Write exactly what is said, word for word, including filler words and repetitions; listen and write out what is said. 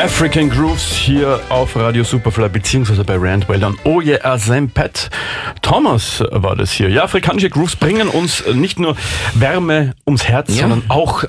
African Grooves hier auf Radio Superfly beziehungsweise bei Randwell. Dann Oh yeah, Sam Pat Thomas war das hier. Ja, afrikanische Grooves bringen uns nicht nur Wärme ums Herz, ja. sondern auch